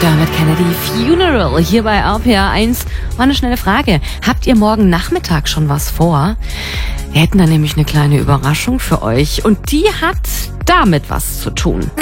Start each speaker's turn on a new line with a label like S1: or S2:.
S1: Dermot Kennedy Funeral hier bei RPR 1. Mal eine schnelle Frage. Habt ihr morgen Nachmittag schon was vor? Wir hätten da nämlich eine kleine Überraschung für euch und die hat damit was zu tun.